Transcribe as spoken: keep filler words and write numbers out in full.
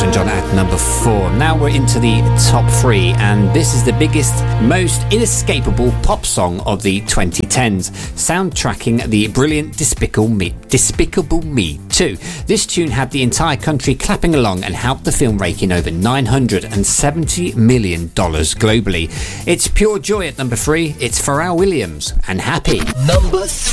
Elton John at number four. Now we're into the top three, and this is the biggest, most inescapable pop song of the twenty tens, soundtracking the brilliant Despicable Me, Despicable Me two. This tune had the entire country clapping along and helped the film rake in over nine hundred seventy million dollars globally. It's pure joy at number three. It's Pharrell Williams and Happy. Number three.